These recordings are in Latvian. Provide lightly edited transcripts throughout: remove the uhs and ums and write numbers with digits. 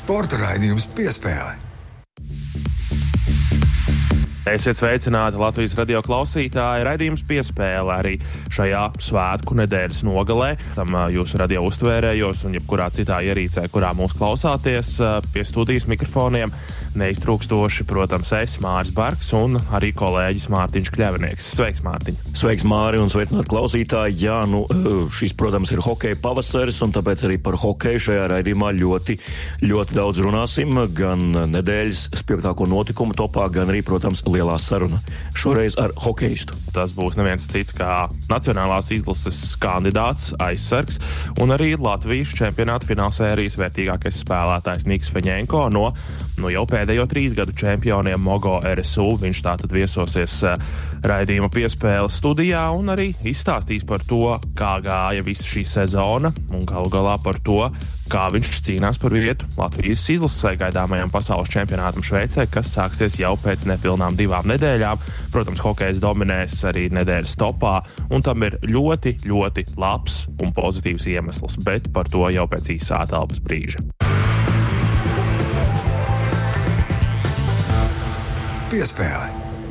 Sporta raidījums Piespēle. Esiet sveicināti Latvijas radio klausītāji, raidījums Piespēle arī šajā svētku nedēļas nogalē. Tam jūsu radio uztvērējos un jebkurā citā ierīcē, kurā mūs klausāties, pie studijas mikrofoniem neiztrūkstoši, protams, es, Māris Barks un arī kolēģis Mārtiņš Kļavinieks. Sveiks, Mārtiņ! Sveiks, Māri, un sveicināt klausītāji! Jā, šis, protams, ir hokeja pavasaris, un tāpēc arī par hokeju šajā raidījumā ļoti daudz runāsim. Gan nedēļas spilgtāko notikumu topā, gan arī, protams, lielā saruna. Šoreiz ar hokeistu. Tas būs neviens cits kā nacionālās izlases kandidāts, aizsargs, un arī Latvijas čempionāta finālsērijas vērtīgākais spēlētājs Niks Feņenko no jau pēdējo 3 gadu čempioniem Mogo RSU. Viņš tātad viesosies raidījuma Piespēle studijā un arī izstāstīs par to, kā gāja visa šī sezona un galu galā par to, kā viņš cīnās par vietu Latvijas izlasē gaidāmajam pasaules čempionātam Šveicē, kas sāksies jau pēc nepilnām 2 nedēļām. Protams, hokejs dominēs arī nedēļas topā, un tam ir ļoti labs un pozitīvs iemesls, bet par to jau pēc īsā atelpas brīža. Piespēle.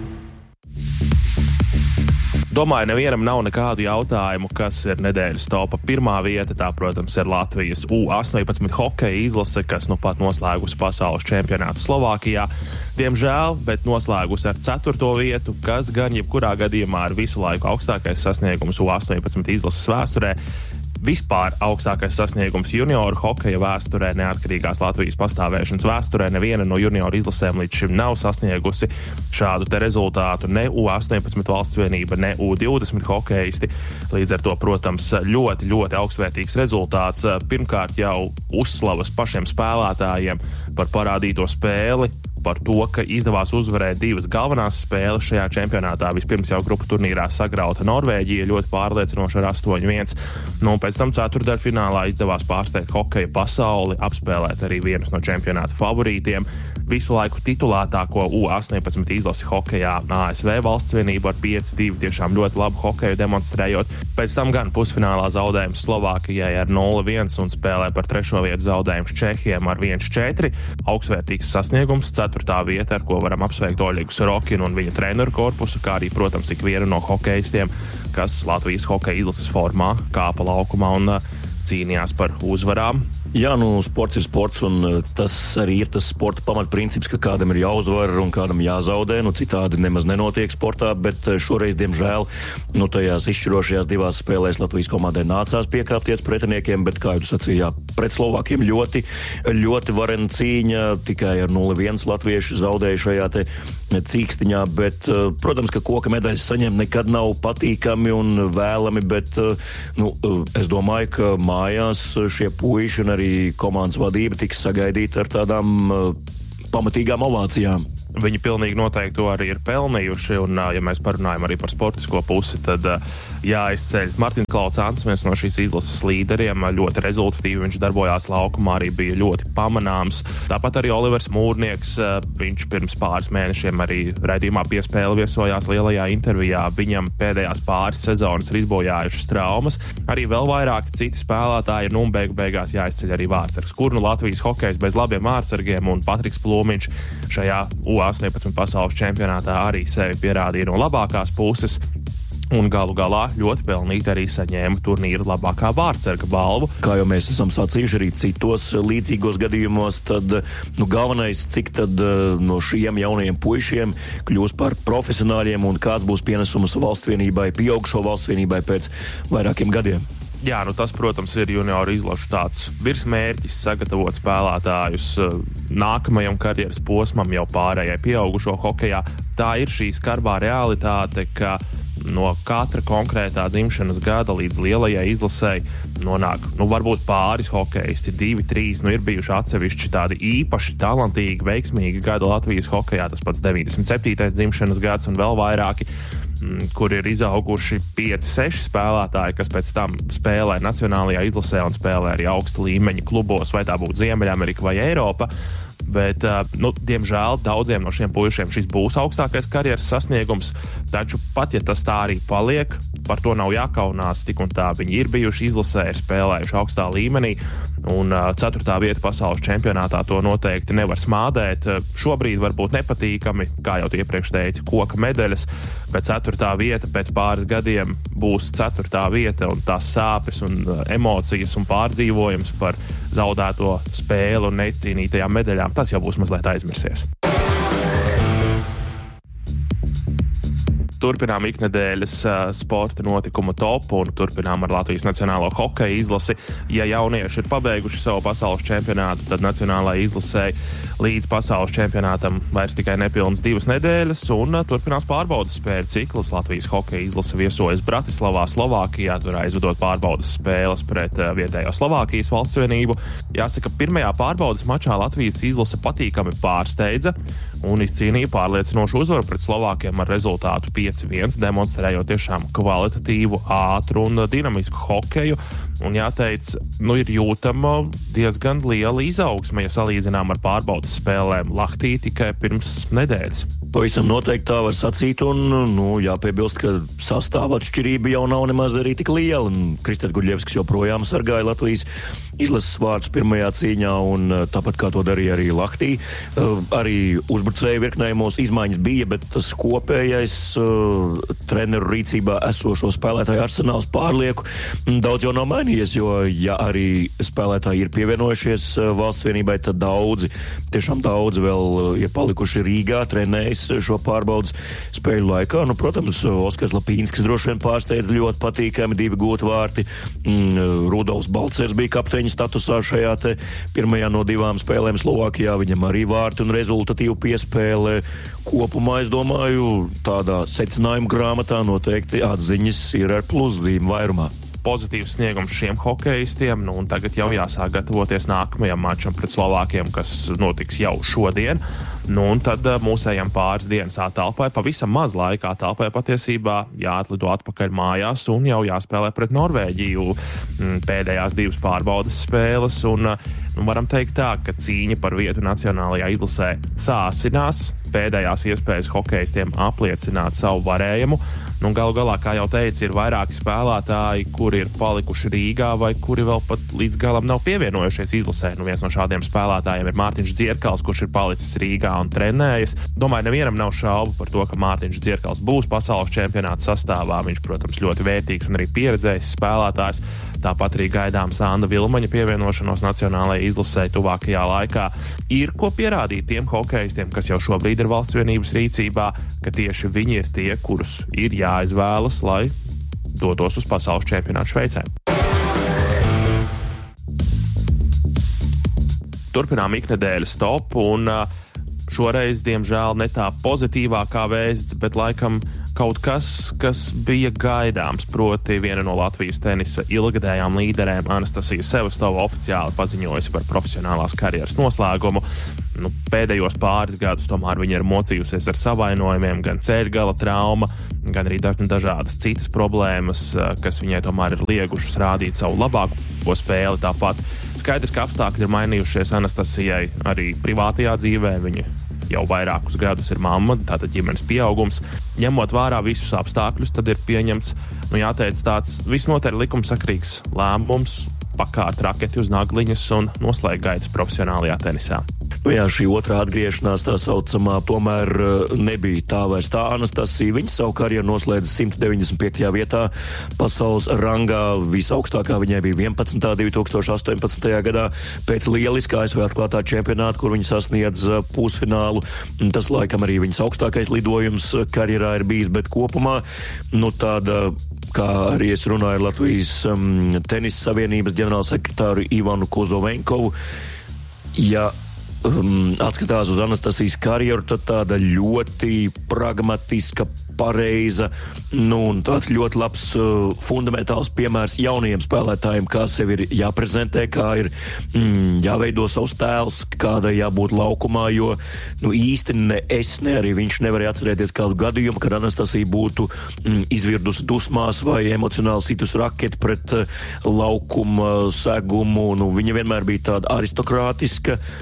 Domāju, nevienam nav nekādu jautājumu, kas ir nedēļas topa pirmā vieta. Tā, protams, ir Latvijas U18 hokeja izlase, kas nu pat noslēgusi pasaules čempionātu Slovākijā. Diemžēl, bet noslēgusi ar 4. vietu, kas gan jebkurā gadījumā ir visu laiku augstākais sasniegums U18 izlases vēsturē. Vispār augstākais sasniegums junioru hokeja vēsturē, neatkarīgās Latvijas pastāvēšanas vēsturē. Neviena no junioru izlasēm līdz šim nav sasniegusi šādu te rezultātu, ne U18 valsts vienība, ne U20 hokeisti. Līdz ar to, protams, ļoti augstvērtīgs rezultāts. Pirmkārt jau uzslavas pašiem spēlētājiem par parādīto spēli, par to, ka izdevās uzvarēt 2 galvenās spēles šajā čempionātā. Vispirms jau grupu turnīrā sagrauta Norvēģija ļoti pārliecinoši ar 8-1. Un pēc tam ceturtdaļfinālā izdevās pārsteigt hokeja pasauli, apspēlēt arī vienus no čempionāta favorītiem. Visu laiku titulētāko U18 izlasi hokejā ASV valsts vienību ar 5-2 tiešām ļoti labu hokeju demonstrējot. Pēc tam gan pusfinālā zaudējums Slovākijai ar 0-1 un spēlē par 3. vietu zaudējums Čehiem ar 1-4. Augstvērtīgs sasniegums, 4. vieta, ar ko varam apsveikt Oļegu Sorokinu un viņa treneru korpusu, kā arī, protams, ikvienu no hokeistiem, kas Latvijas hokeja izlases formā kāpa laukumā un cīnījās par uzvarām. Jā, sports ir sports, un tas arī ir tas sporta pamatprincips, ka kādam ir jāuzvar un kādam jāzaudē. Citādi nemaz nenotiek sportā, bet šoreiz, diemžēl, tajās izšķirošajās 2 spēlēs Latvijas komandai nācās piekāpties pretiniekiem, bet, kā jūs sacījāt, pret Slovākiem ļoti varena cīņa, tikai ar 0-1 latvieši zaudēja šajā te cīkstiņā, bet, protams, ka koka medaļas saņemt nekad nav patīkami un vēlami, bet, es domāju, ka mājās šie puiši un arī komandas vadība tiks sagaidīta ar tādām pamatīgām ovācijām. Viņi pilnīgi noteikti to arī ir pelnījuši, un, ja mēs parunājam arī par sportisko pusi, tad jāizceļ Martins Klaucāns, viens no šīs izlases līderiem, ļoti rezultatīvi viņš darbojās laukumā, arī bija ļoti pamanāms. Tāpat arī Olivers Mūrnieks, viņš pirms pāris mēnešiem arī raidījumā Piespēle viesojās lielajā intervijā. Viņam pēdējās pāris sezonas ir izbojājušas traumas. Arī vēl vairāk citi spēlētāji ir, un beigās jāizceļ arī vārtsargs. Kur Latvijas hokejs bez labiem vārtsargiem, un Patriks Plūmiņš šajā U18 pasaules čempionātā arī sevi pierādīja no labākās puses. Un galu galā ļoti pelnīti arī saņēma turnīra labākā vārtsarga balvu. Kā jau mēs esam sacījuši arī citos līdzīgos gadījumos, tad galvenais, cik tad no šiem jaunajiem puišiem kļūs par profesionāļiem un kāds būs pienesums valsts vienībai, pieaugušo valsts vienībai pēc vairākiem gadiem. Jā, tas, protams, ir junioru izlašu tāds virsmērķis sagatavot spēlētājus nākamajam karjeras posmam, jau pārējai pieaugušo hokejā. Tā ir šī skarbā realitāte, ka no katra konkrētā dzimšanas gada līdz lielajai izlasei nonāk, varbūt pāris hokeisti, 2, 3, ir bijuši atsevišķi tādi īpaši talantīgi, veiksmīgi gadi Latvijas hokejā, tas pats 97. dzimšanas gads un vēl vairāki, kur ir izauguši 5, 6 spēlētāji, kas pēc tam spēlē nacionālajā izlasē un spēlē arī augsta līmeņa klubos, vai tā būtu Ziemeļamerika vai Eiropa. Bet, diemžēl, daudziem no šiem puišiem šis būs augstākais karjeras sasniegums. Taču pat, ja tas tā arī paliek, par to nav jākaunās, tik un tā viņi ir bijuši izlasē, ir spēlējuši augstā līmenī, un 4. vieta pasaules čempionātā to noteikti nevar smādēt. Šobrīd varbūt nepatīkami, kā jau iepriekš teicu, koka medaļas, bet 4. vieta pēc pāris gadiem būs 4. vieta, un tās sāpes un emocijas un pārdzīvojums par zaudēto spēli un neizcīnītajām medaļām, tas jau būs mazliet aizmirsies. Turpinām iknedēļas sporta notikumu topu un turpinām ar Latvijas nacionālo hokeja izlasi. Ja jaunieši ir pabeiguši savu pasaules čempionātu, tad nacionālajai izlasē līdz pasaules čempionātam vairs tikai nepilnas 2 nedēļas un turpinās pārbaudas spēļu cikls. Latvijas hokeja izlase viesojas Bratislavā, Slovākijā, tur aizvedot pārbaudas spēles pret vietējo Slovākijas valstsvienību. Jāsaka, pirmajā pārbaudas mačā Latvijas izlase patīkami pārsteidza un izcīnīja pārliecinošu uzvaru pret Slovākiem ar rezultātu 5-1, demonstrējot tiešām kvalitatīvu, ātru un dinamisku hokeju. Un jāteic, ir jūtama diezgan liela izaugsme, ja salīdzinām ar pārbaudas spēlēm Lahtī tikai pirms nedēļas. Pavisam noteikti tā var sacīt, un jāpiebilst, ka sastāva atšķirība jau nav nemaz arī tik liela. Kristers Guļevskis joprojām sargāja Latvijas izlases vārdus pirmajā cīņā, un tāpat kā to darīja arī Lahtī. Arī uzbrucēju virknējumos izmaiņas bija, bet tas kopējais treneru rīcībā esošo spēlētāju arsenāls pārlieku daudz jau nav mainījies, jo ja arī spēlētāji ir pievienojušies valsts vienībai, tad tiešām daudzi vēl ir palikuši Rīgā, trenējas šo pārbaudas spēļu laikā. Protams, Oskars Lapīnskis droši vien pārsteidz ļoti patīkami, 2 gūti vārti. Rudolfs Balcers bija kapteiņa statusā šajā te pirmajā no 2 spēlēm Slovākijā. Viņam arī vārti un rezultatīvu piespēle. Kopumā, es domāju, tādā secinājuma grāmatā noteikti atziņas ir ar pluszīm vairumā. Pozitīvs sniegums šiem hokeistiem, un tagad jau jāsāk gatavoties nākamajam mačam pret Slovākiem, kas notiks jau šodien. Un tad mūsējam pāris dienas attālpai, pavisam maz laika attālpai patiesībā jāatlido atpakaļ mājās un jau jāspēlē pret Norvēģiju pēdējās 2 pārbaudas spēles. Un varam teikt tā, ka cīņa par vietu nacionālajā izlasē sāsinās, pēdējās iespējas hokeistiem apliecināt savu varējumu. Galu galā, kā jau teicu, ir vairāki spēlētāji, kuri ir palikuši Rīgā vai kuri vēl pat līdz galam nav pievienojušies izlasē. Viens no šādiem spēlētājiem ir Mārtiņš Dzierkals, kurš ir palicis Rīgā un trenējas. Domāju, nevienam nav šaubu par to, ka Mārtiņš Dzierkals būs pasaules čempionāta sastāvā. Viņš, protams, ļoti vērtīgs un arī pieredzējis spēlētājs. Tāpat arī gaidāms Anda Vilmaņa pievienošanos nacionālajai izlasē tuvākajā laikā. Ir ko pierādīt tiem hokeistiem, kas jau šobrīd ir valsts vienības rīcībā, ka tieši viņi ir tie, kurus ir jāizvēlas, lai dotos uz pasaules čempionātu Šveicē. Turpinām iknedēļas topu, un šoreiz, diemžēl, ne tā pozitīvākā vēsts, bet laikam kaut kas, kas bija gaidāms, proti viena no Latvijas tenisa ilgadējām līderēm Anastasija Sevastova oficiāli paziņojusi par profesionālās karjeras noslēgumu. Pēdējos pāris gadus tomēr viņa ir mocījusies ar savainojumiem, gan ceļgala trauma, gan arī dažādas citas problēmas, kas viņai tomēr ir liegušas rādīt savu labāko spēli. Tāpat skaidrs, ka apstākļi ir mainījušies Anastasijai arī privātajā dzīvē. Viņa jau vairākus gadus ir mamma, tātad ģimenes pieaugums. Ņemot vērā visus apstākļus, tad ir pieņemts, jāteic, tāds visnotaļ likumsakrīgs lēmums pakārt raketi uz nagliņas un noslēgt gaitas profesionālajā tenisā. Šī otrā atgriešanās, tā saucamā, tomēr nebija tā vairs tā. Anastasija, viņa savu karjeru noslēdza 195. vietā pasaules rangā. Visaugstākā viņai bija 11. 2018. gadā pēc lieliskā ASV atklātā čempionāta, kur viņa sasniedz pusfinālu. Tas laikam arī viņas augstākais lidojums karjerā ir bijis, bet kopumā, tāda, kā arī es runāju ar Latvijas tenisa savienības ģenerālsekretāru Ivanu Kozovenkovu, atskatās uz Anastasijas karjeru, tad tāda ļoti pragmatiska, pareiza, un tāds ļoti labs fundamentāls piemērs jaunajiem spēlētājiem, kā sev ir jāprezentē, kā ir jāveido savs tēls, kādai jābūt laukumā, jo īsti ne es, ne arī viņš nevarēja atcerēties kādu gadījumu, kad Anastasija būtu izvirdus dusmās vai emocionāli situs raketi pret laukuma segumu. Viņa vienmēr bija tāda aristokrātiska,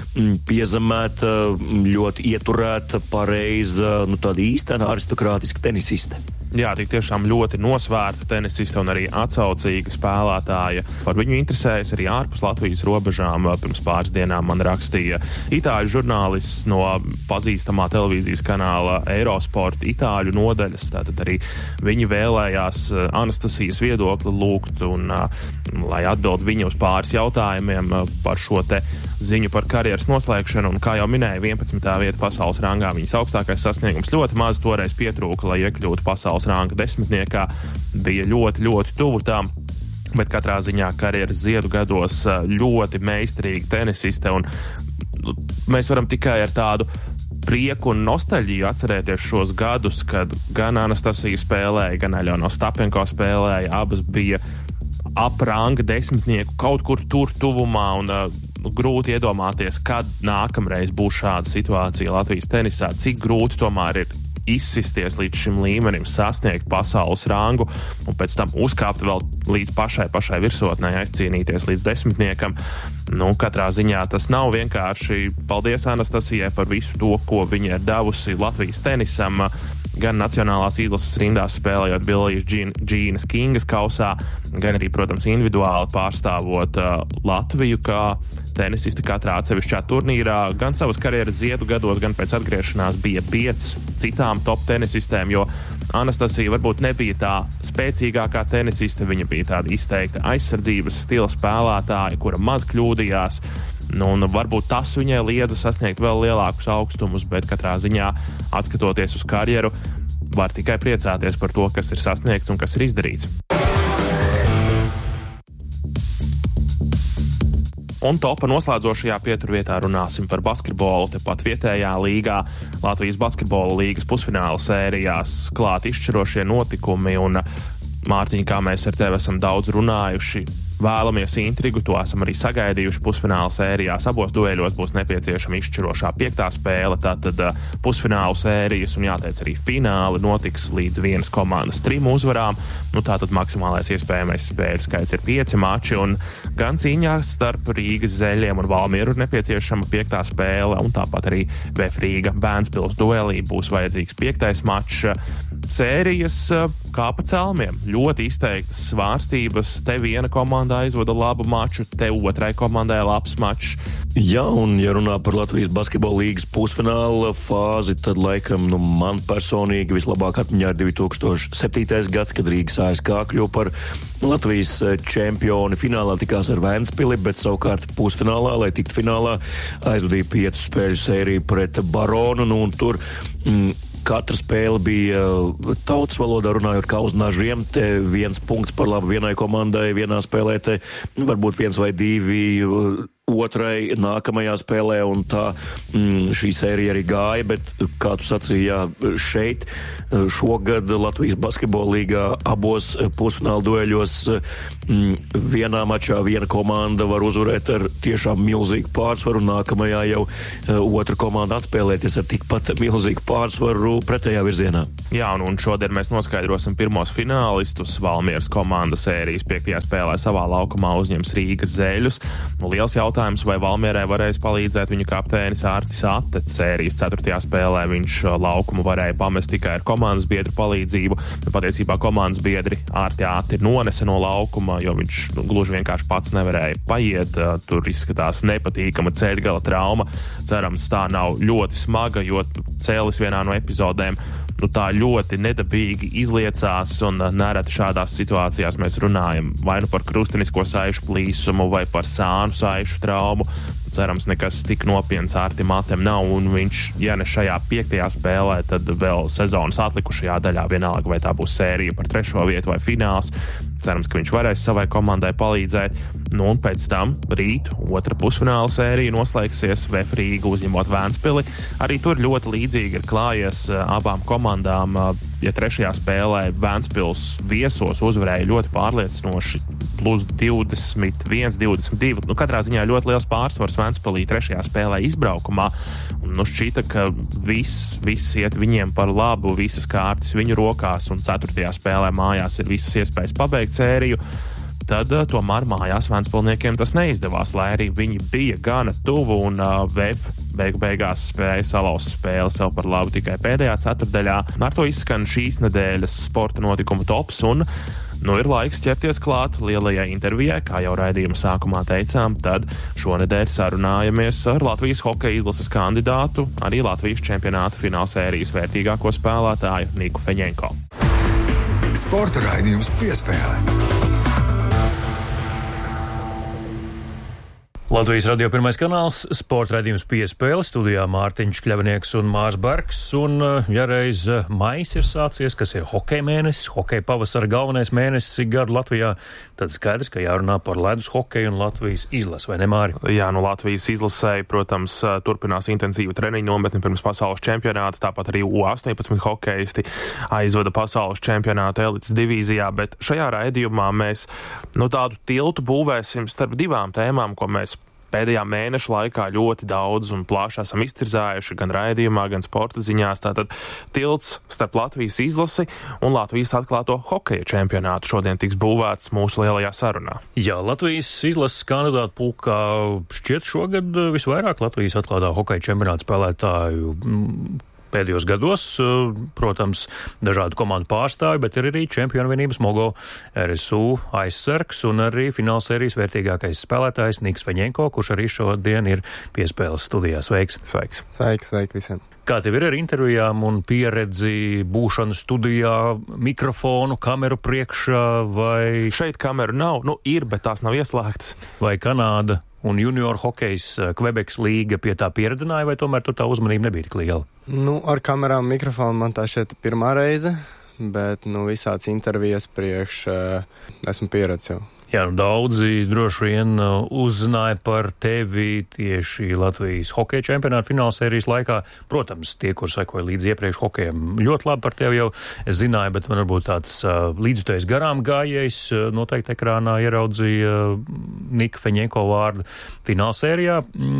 piezemēta, ļoti ieturēta, pareiza, tāda īstena aristokrātiska tenisiste. Jā, tik tiešām ļoti nosvērta tenisiste un arī atsaucīga spēlētāja. Par viņu interesējas arī ārpus Latvijas robežām. Pirms pāris dienām man rakstīja itāļu žurnālists no pazīstamā televīzijas kanāla Eurosport itāļu nodaļas. Tātad arī viņi vēlējās Anastasijas viedokli lūgt un lai atbild viņa uz pāris jautājumiem par šo te ziņu par karjeras noslēgšanu. Un kā jau minēja, 11. vieta pasaules rangā viņas augstākais sasniegums. Ļoti maz toreiz pietrūka, lai iekļūtu pasaules ranga desmitniekā, bija ļoti, ļoti tuvu tam, bet katrā ziņā karjeras ziedu gados ļoti meistarīga tenisiste, un mēs varam tikai ar tādu prieku un nostalģiju atcerēties šos gadus, kad gan Anastasija spēlēja, gan Aļona Ostapenko spēlēja, abas bija ap ranga desmitnieku kaut kur tur tuvumā, un grūti iedomāties, kad nākamreiz būs šāda situācija Latvijas tenisā, cik grūti tomēr ir izsisties līdz šim līmenim, sasniegt pasaules rangu un pēc tam uzkāpt vēl līdz pašai virsotnē, aizcīnīties līdz desmitniekam. Katrā ziņā tas nav vienkārši. Paldies Anastasijai par visu to, ko viņa ir devusi Latvijas tenisam, gan nacionālās izlases rindās spēlējot Bilijas Džīnas Kingas kausā, gan arī, protams, individuāli pārstāvot Latviju kā tenisisti katrā atsevišķā turnīrā, gan savas karjeras ziedu gados, gan pēc atgriešanās bija 5 citām top tenisistēm, jo Anastasija varbūt nebija tā spēcīgākā tenisiste, viņa bija tāda izteikta aizsardzības stila spēlētāja, kura maz kļūdījās. Un varbūt tas viņai liedza sasniegt vēl lielākus augstumus, bet katrā ziņā, atskatoties uz karjeru, var tikai priecāties par to, kas ir sasniegts un kas ir izdarīts. Un topa noslēdzošajā pieturvietā runāsim par basketbolu. Tepat vietējā līgā Latvijas basketbola līgas pusfināla sērijās klāt izšķirošie notikumi, un Mārtiņ, kā mēs ar tevi esam daudz runājuši, vēlamies intrigu, to esam arī sagaidījuši pusfināla sērijās. Abos dueļos būs nepieciešama izšķirošā 5. spēle, tātad pusfinālu sērijas un jāteic arī fināli notiks līdz vienas komandas 3 uzvarām. Tātad maksimālais iespējamais spēļu skaits ir 5 mači, un gan cīņās starp Rīgas Zeļiem un Valmieru ir nepieciešama 5. spēle, un tāpat arī VF Rīga Bēnspils duelī būs vajadzīgs 5. mačs. Sērijas kā pa celmiem, ļoti izteiktas svārstības, te viena komanda aizvada labu maču, te otrai komandai labs mačs. Jā, un ja runā par Latvijas basketbola līgas pusfināla fāzi, tad laikam man personīgi vislabāk atmiņā ir 2007. gads, kad Rīgas ASK kļuva par Latvijas čempioni. Finālā tikās ar Vēnspili, bet savukārt pusfinālā, lai tiktu finālā, aizvadīja 5 spēļu sēriju pret Baronu, un tur katra spēle bija tautas valodā runājot kā uz nažiem, te 1 punkts par labu vienai komandai, vienā spēlē te varbūt 1 vai 2 otrai nākamajā spēlē, un tā šī sērija arī gāja, bet, kā tu sacīji, jā, šeit šogad Latvijas basketbola līgā abos pusfināla dueļos vienā mačā viena komanda var uzvarēt ar tiešām milzīgu pārsvaru, un nākamajā jau otra komanda atspēlēties ar tikpat milzīgu pārsvaru pretējā virzienā. Jā, un šodien mēs noskaidrosim pirmos finālistus. Valmieras komanda sērijas 5. spēlē savā laukumā uzņems Rīgas Zeļus. Liels jautājums, vai Valmierai varēs palīdzēt viņu kapteinis Ārtis Attets. Sērijas 4. spēlē viņš laukumu varēja pamest tikai ar komandas biedru palīdzību. Patiesībā komandas biedri Ārti Atti nonesa no laukuma, jo viņš gluži vienkārši pats nevarēja paiet. Tur izskatās nepatīkama ceļgala trauma. Cerams, tā nav ļoti smaga, jo cēlis vienā no epizodēm tā ļoti nedabīgi izliecās, un nereti šādās situācijās mēs runājam vai par krustinisko saišu plīsumu vai par sānu saišu traumu. Cerams, nekas tik nopietns Ārtim Attem nav, un viņš, ja ne šajā 5. spēlē, tad vēl sezonas atlikušajā daļā, vienalga vai tā būs sērija par 3. vietu vai fināls. Cerams, ka viņš varēs savai komandai palīdzēt. Un pēc tam rīt otra pusfināla sērija noslēgsies VF Rīga uzņemot Vēnspili. Arī tur ļoti līdzīgi ir klājies abām komandām. Ja 3. spēlē Vēnspils viesos uzvarēja ļoti pārliecinoši plus 21, 22. Katrā ziņā ļoti liels pārsvars Vēnspilī 3. spēlē izbraukumā. Šķita, ka viss iet viņiem par labu, visas kārtas viņu rokās, un 4. spēlē mājās ir visas iespējas pabeigt sēriju. tad tomēr mājās Ventspilsniekiem tas neizdevās, lai arī viņi bija gana tuvu un VF beigās spēja salauzt spēli sev par labu tikai pēdējā ceturtdaļā. Ar to izskan šīs nedēļas sporta notikumu tops un ir laiks ķerties klāt lielajai intervijai, kā jau raidījuma sākumā teicām, tad šonedēļ sarunājamies ar Latvijas hokeja izlases kandidātu, arī Latvijas čempionāta finālsērijas vērtīgāko spēlētāju Niku Feņenko. Sporta raidījums Piespēle. Latvijas radio pirmais kanāls, sporta raidījums Piespēle, studijā Mārtiņš Kļavnieks un Mārs Bergs, un ja reiz maijs ir sācies, kas ir hokeja mēnesis, hokeja pavasara galvenais mēnesis gadu Latvijā, tad skaidrs, ka jārunā par ledus hokeju un Latvijas izlasi, vai ne, Māri? Jā, Latvijas izlasēji, protams, turpinās intensīva treniņu nometni pirms pasaules čempionāta, tāpat arī U18 hokeisti aizvada pasaules čempionāta elites divīzijā, bet šajā raidījumā mēs tādu tiltu būvēsim starp divām tēmām, ko mēs pēdējā mēneša laikā ļoti daudz un plaši esam izcirzājuši gan raidījumā, gan sporta ziņās. Tātad tilts starp Latvijas izlasi un Latvijas atklāto hokeja čempionātu šodien tiks būvēts mūsu lielajā sarunā. Jā, Latvijas izlases kandidātu pulkā šķiet šogad visvairāk Latvijas atklātā hokeja čempionāta spēlētāju pēdējos gados, protams, dažādu komandu pārstāvi, bet ir arī čempionu vienības Mogo RSU aizsargs un arī finālsērijas vērtīgākais spēlētājs Niks Feņenko, kurš arī šodien ir Piespēles studijā. Sveiks! Sveiks! Sveiki visiem! Kā tev ir ar intervijām un pieredzi būšanu studijā, mikrofonu, kameru priekšā vai... Šeit kameru nav, ir, bet tās nav ieslēgtas. Vai Kanāda un junior hokejs Kvebekas līga pie tā pieredināja, vai tomēr tur tā uzmanība nebija tik liela? Ar kamerām un mikrofonu man tā šeit pirmā reize, bet visāds intervijas priekš esmu pieredzi jau. Jā, daudzi droši vien uzzināja par tevi tieši Latvijas hokeja čempionāta finālsērijas laikā. Protams, tie, kur sekoja līdz iepriekš hokejam, ļoti labi par tevi jau zināja, bet man varbūt tāds līdzjutējs garām gājējs noteikti ekrānā ieraudzīja Nika Feņenko vārdu finālsērijā.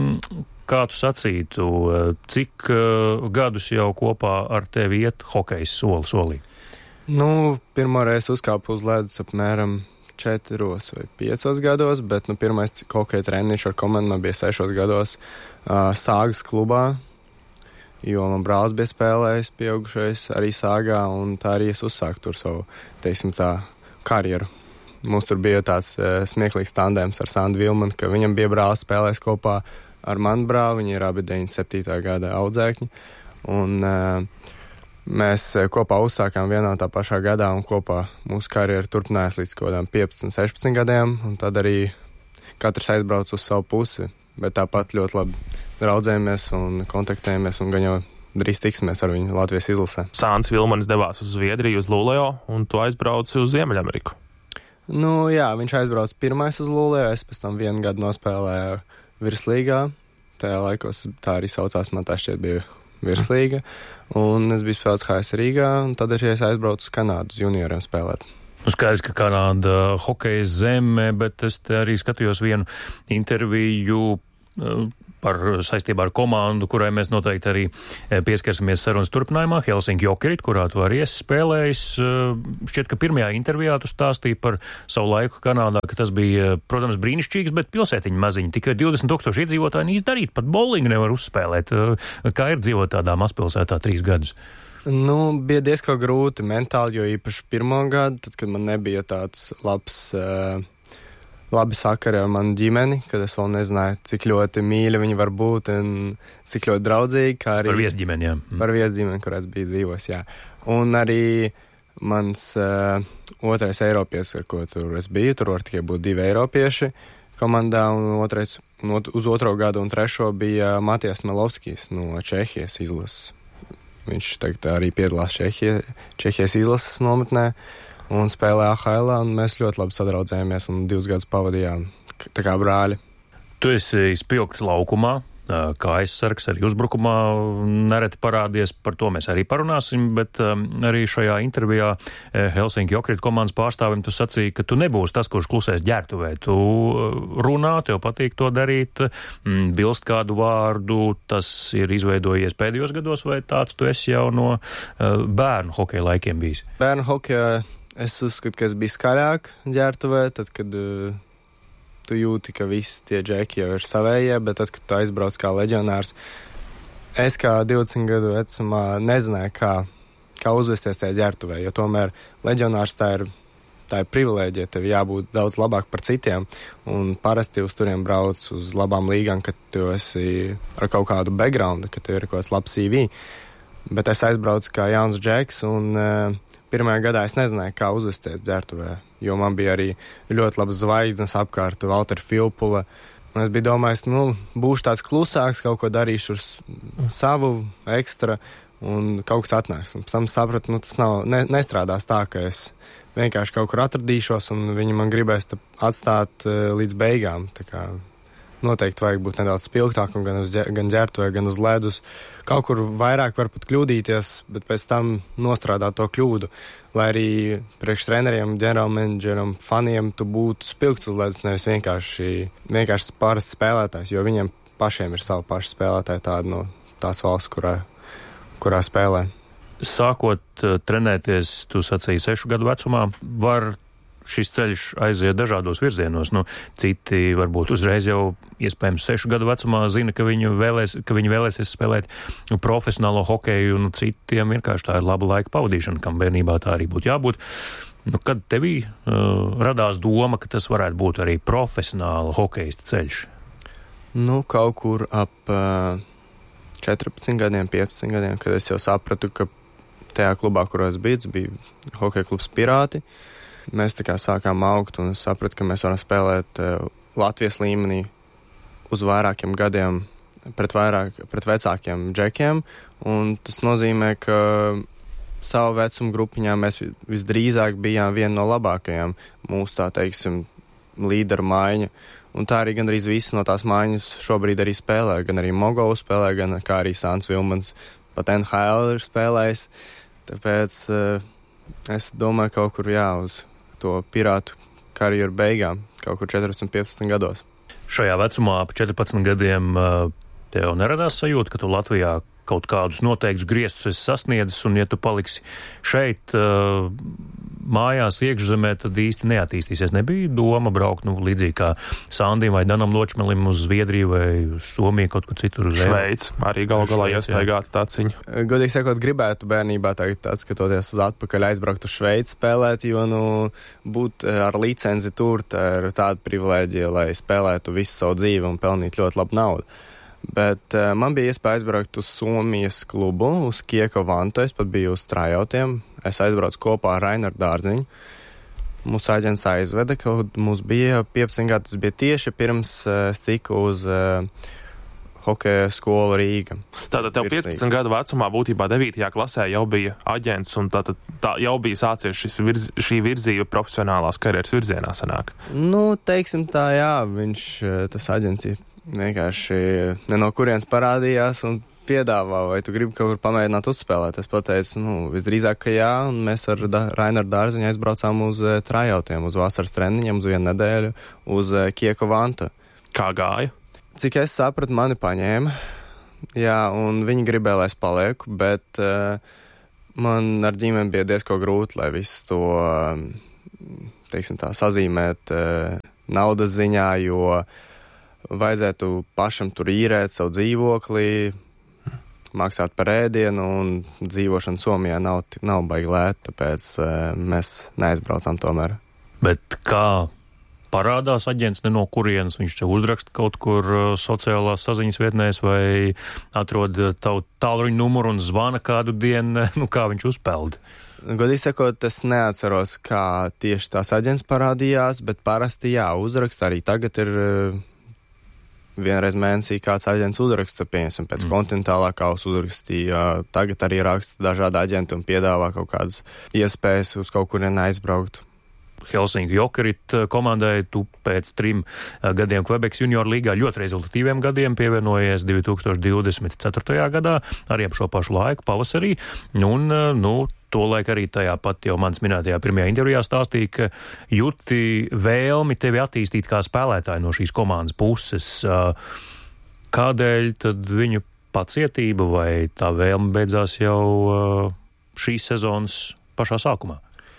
Kā tu sacītu, cik gadus jau kopā ar tevi iet hokejs soli solī? Pirmoreiz uzkāpu uz ledus apmēram 4 vai 5 gados, bet pirmais hokeja treniņš ar komandu man bija 6 gados Sāgas klubā, jo man brālis bija spēlējis pieaugušais arī Sāgā, un tā arī es uzsāku tur savu, karjeru. Mums tur bija tāds smieklīgs tandēms ar Sandu Vilmanu, ka viņam bija brālis spēlējis kopā ar manu brāli, viņi ir abi 97. gada audzēkņi, un mēs kopā uzsākām vienā tā pašā gadā, un kopā mūsu karjeru turpinājās līdz kodām 15, 16 gadiem, un tad arī katrs aizbrauc uz savu pusi, bet tāpat ļoti labi draudzējamies un kontaktējamies, un gan jau drīz tiksimies ar viņu Latvijas izlasē. Sāns Vilmanis devās uz Zviedriju, uz Luleo, un tu aizbrauci uz Ziemeļameriku. Jā, viņš aizbrauc pirmais uz Luleo, es pēc tam 1 gadu nospēlēju virslīgā, tajā laikos tā arī saucās, man tā šķiet bija virslīga, un es biju spēlēts HS Rīgā, un tad arī es aizbraucu uz Kanādu uz junioriem spēlēt. Skaidrs, ka Kanāda hokeja zeme, bet es te arī skatījos vienu interviju saistībā ar komandu, kurai mēs noteikti arī pieskarsimies sarunas turpinājumā, Helsinki Jokerit, kurā tu arī esi spēlējis. Šķiet, ka pirmajā intervijā tu stāstīji par savu laiku Kanādā, ka tas bija, protams, brīnišķīgs, bet pilsētiņa maziņa. Tikai 20,000 iedzīvotāji izdarīt, pat bowlingu nevar uzspēlēt. Kā ir dzīvot tādā mazpilsētā 3 gadus? Bija diezgan grūti mentāli, jo īpaši pirmo gadu, tad, kad man nebija tāds labi sakari ar manu ģimeni, kad es vēl nezināju, cik ļoti mīļi viņi var būt un cik ļoti draudzīgi. Par viesģimeni, jā. Par viesģimeni, kur es biju dzīvos, jā. Un arī mans otrais eiropietis, ar ko tur es biju, tur var tikai būt 2 eiropieši komandā, un uz 2. gadu un 3. bija Matijas Melovskijs no Čehijas izlases. Viņš tagad arī piedalās Čehijas izlases nometnē un spēlē AHL, un mēs ļoti labi sadraudzējāmies un 2 gadus pavadījām tā kā brāļi. Tu esi spilgts laukumā, kā aizsargs arī uzbrukumā nereti parādies, par to mēs arī parunāsim, bet arī šajā intervijā Helsinki Jokerit komandas pārstāvim tu sacīji, ka tu nebūsi tas, kurš klusēs ģērbtuvē. Tu runā, tev patīk to darīt, bilst kādu vārdu, tas ir izveidojies pēdējos gados, vai tāds tu esi jau no bērnu hokeja laikiem bijis? Bērnu hokeja Es uzskatu, ka es biju skaļāk ģērbtuvē, tad, kad tu jūti, ka visi tie džeki jau ir savējie, bet tad, kad tu aizbrauc kā leģionārs, es kā 20 gadu vecumā nezināju, kā uzvesties tajā ģērbtuvē, jo tomēr leģionārs tā ir privilēģija, tev jābūt daudz labāk par citiem, un parasti uz turiem brauc uz labām līgām, kad tu esi ar kaut kādu backgroundu, kad tev ir kaut kāds labs CV, bet es aizbraucu kā jauns džeks, un pirmajā gadā es nezināju, kā uzvesties ģērbtuvē, jo man bija arī ļoti labas zvaigznes apkārt, Valtera Filpula, un es biju domājis, būšu tāds klusāks, kaut ko darīšu uz savu ekstra, un kaut kas atnāks, un pēc tam sapratu, tas nestrādās tā, ka es vienkārši kaut kur atradīšos, un viņi man gribēs atstāt līdz beigām. Tā kā noteikti vajag būt nedaudz spilgtākam gan ģērbtuvē, gan uz ledus. Kaut kur vairāk var pat kļūdīties, bet pēc tam nostrādāt to kļūdu. Lai arī priekš treneriem, ģenerālmenedžeram, faniem tu būtu spilgts uz ledus, nevis vienkārši parasts spēlētājs, jo viņiem pašiem ir savu pašu spēlētāju tādu no tās valsts, kurā spēlē. Sākot trenēties, tu sacīji 6 gadu vecumā, var šis ceļš aiziet dažādos virzienos. Citi varbūt uzreiz jau iespējams 6 gadu vecumā zina, ka viņi vēlēsies spēlēt profesionālo hokeju, un citiem vienkārši tā ir laba laika pavadīšana, kam bērnībā tā arī būtu jābūt. Kad tevī radās doma, ka tas varētu būt arī profesionāla hokeista ceļš? Kaut kur ap 14 gadiem, 15 gadiem, kad es jau sapratu, ka tajā klubā, kurā es biju, bija hokeja klubs Pirāti. Mēs tā kā sākām augt, un es sapratu, ka mēs varam spēlēt Latvijas līmenī uz vairākiem gadiem pret vecākiem džekiem, un tas nozīmē, ka savu vecumu grupiņā mēs visdrīzāk bijām viena no labākajām mūsu, tā teiksim, līderu maiņa. Un tā arī gandrīz visi no tās maiņas šobrīd arī spēlē, gan arī Mogovs spēlē, gan kā arī Sāns Vilmans pat NHL ir spēlējis. Tāpēc es domāju kaut kur uz to Pirātu karjeru beigām, kaut kur 14-15 gados. Šajā vecumā ap 14 gadiem tev neradās sajūta, ka tu Latvijā kaut kādus noteiktus griestus esi sasniedzis, un ja tu paliksi šeit mājās iekšzemē, tad īsti neattīstīsies. Nebija doma braukt līdzīgi kā Sandim vai Danam Ločmelim uz Zviedriju vai uz Somiju, kaut kur citur uz Šveici. Arī galu galā iestaigāta tā ciņa. Godīgi sakot, gribētu bērnībā tagad atskatoties uz atpakaļ aizbraukt uz Šveici spēlēt, jo būt ar licenci tur, tā ir tāda privilēģija, lai spēlētu visu savu dzīvi un pelnītu ļoti labu naudu. Bet man bija iespēja aizbraukt uz Somijas klubu, uz Kieko Vantu, es pat biju uz tryoutiem. Es aizbraucu kopā ar Rainaru Dārziņu. Mūsu aģents aizveda, ka mums bija 15 gadi, tas bija tieši pirms es tiku uz hokeja skolu Rīga. Tātad tev 15 gadu vecumā būtībā 9. klasē jau bija aģents, un tā jau bija sācies šī virzība profesionālās karjeras virzienā sanāk. Teiksim tā, jā, tas aģents vienkārši ne no kurienes parādījās un piedāvā, vai tu gribi kaut kur pamēģināt uzspēlēt. Es pateicu, visdrīzāk, ka jā, un mēs ar Rainaru Dārziņu aizbraucām uz tryoutiem, uz vasaras treniņiem, uz 1 nedēļu, uz Kieko Vantu. Kā gāja? Cik es sapratu, mani paņēma, jā, un viņi gribēja, lai es palieku, bet man ar ģimeni bija diezko grūti, lai visu to, teiksim tā, sazīmēt naudas ziņā, jo vajadzētu pašam tur īrēt savu dzīvokli, maksāt par ēdienu, un dzīvošana Somijā nav baigi lēta, tāpēc mēs neaizbraucām tomēr. Bet kā parādās aģents, ne no kurienes viņš tev uzraksta kaut kur sociālās saziņas vietnēs vai atrod tavu tālruņa numuru un zvana kādu dienu, kā viņš uzpeld? Godīgi sakot, es neatceros, kā tieši tās aģents parādījās, bet parasti uzraksta arī tagad ir vienreiz mēnesī kāds aģents uzraksta, pieņemsim, pēc kontinentālā kausa uzrakstīja, tagad arī raksta dažādi aģenti un piedāvā kaut kādas iespējas uz kaut kurien aizbraukt. Helsinki Jokerit komandai tu pēc 3 gadiem Quebekas junior līgā ļoti rezultatīviem gadiem pievienojies 2024. gadā, arī ap šo pašu laiku pavasarī, un, tolaik arī tajā pat jau mans minētajā pirmajā intervijā stāstīja, ka jūti vēlmi tevi attīstīt kā spēlētāju no šīs komandas puses. Kādēļ tad viņu pacietība vai tā vēlme beidzās jau šīs sezonas pašā sākumā?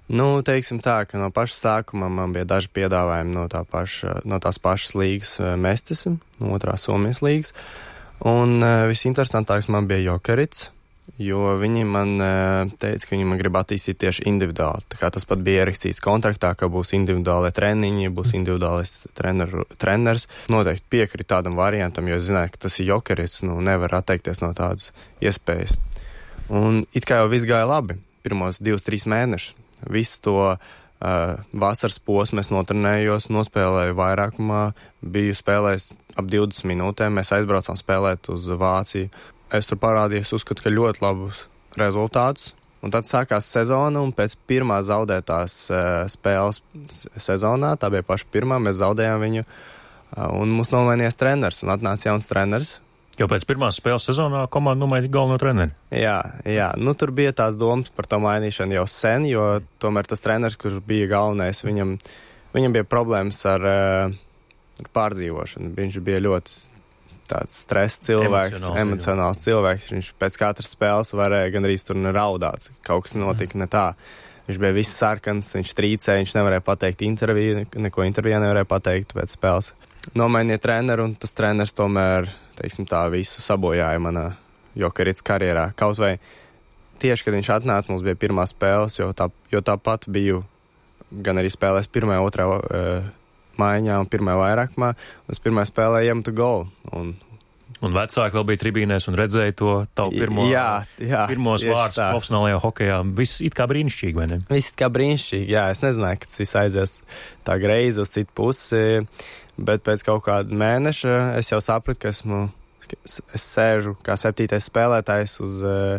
Teiksim tā, ka no paša sākuma man bija daži piedāvājumi no tās pašas līgas Mestis, no otrās Somijas līgas. Un visinteresantāks man bija Jokerits, jo viņi man teica, ka viņi man grib attīstīt tieši individuāli. Tā kā tas pat bija ierakstīts kontraktā, ka būs individuālie treniņi, būs individuālais treneris. Noteikti piekrīt tādam variantam, jo es zināju, ka tas ir Jokerits, nevar atteikties no tādas iespējas. Un it kā jau viss gāja labi, pirmos 2-3 mēnešus. Visu to vasaras posmu es notrenējos, nospēlēju vairākumā, biju spēlējis ap 20 minūtēm, mēs aizbraucām spēlēt uz Vāciju. Es tur parādījos, uzskatu, ka ļoti labus rezultātus, un tad sākās sezona, un pēc pirmā zaudētās spēles sezonā, tā bija paša pirmā, mēs zaudējām viņu, un mums nomainījās treneris, un atnāca jauns treneris. Jo pēc pirmās spēles sezonā komanda nomainīja galveno treneri. Jā, tur bija tās domas par to mainīšanu jau sen, jo tomēr tas treneris, kurš bija galvenais, viņam bija problēmas ar pārdzīvošanu. Viņš bija ļoti tāds stress cilvēks, emocionāls cilvēks. Viņš pēc katras spēles varēja gandrīz tur raudāt. Kaut kas notika ne tā. Viņš bija viss sarkans, viņš trīcēja, viņš nevarēja pateikt neko intervijā nevarēja pateikt pēc spēles. Nomainīja treneru, un tas treneris tomēr, teiksim tā, visu sabojāja manā Jokerits karjerā. Kaut vai tieši, kad viņš atnāca, mums bija pirmā spēles, jo tāpat biju gan arī spēlēs pirmajā, otrā maiņā un pirmajā vairākumā, un es pirmajā spēlē iemetu golu. Un vecāki vēl bija tribīnēs un redzēja to tavu pirmos vārdus profesionālajā hokejā. Viss it kā brīnišķīgi, vai ne? Viss it kā brīnišķīgi, jā. Es nezināju, ka tas viss aizies tā greizi uz citu pusi, bet pēc kaut kāda mēneša es jau sapratu, ka es sēžu kā 7. spēlētājs uz